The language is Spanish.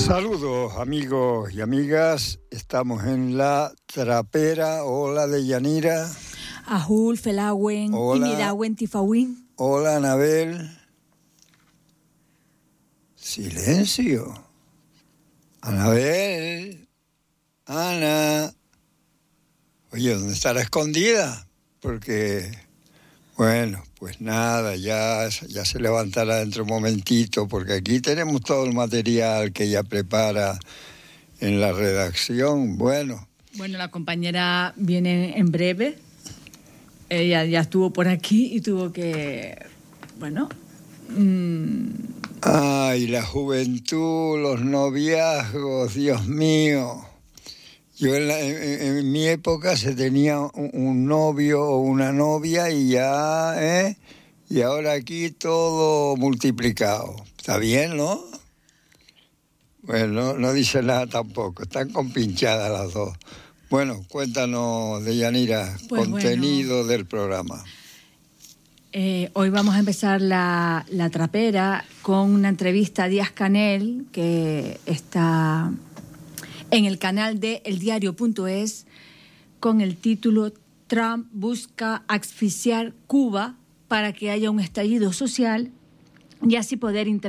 Saludos amigos y amigas, estamos en la trapera. Hola Deyanira. Ahul, Felawen, Imidawen, Tifawin. Hola Anabel. Silencio. Anabel. Ana. Oye, ¿dónde estará escondida? Porque, bueno, pues nada, ya se levantará dentro de un momentito, porque aquí tenemos todo el material que ella prepara en la redacción. Bueno, la compañera viene en breve. Ella ya estuvo por aquí y tuvo que, Ay, la juventud, los noviazgos, Dios mío. Yo en mi época se tenía un novio o una novia y ya, y ahora aquí todo multiplicado. Está bien, ¿no? Bueno, no dice nada tampoco, están compinchadas las dos. Bueno, cuéntanos, Deyanira, contenido del programa. Hoy vamos a empezar la trapera con una entrevista a Díaz Canel, que está en el canal de eldiario.es, con el título Trump busca asfixiar Cuba para que haya un estallido social y así poder intervenir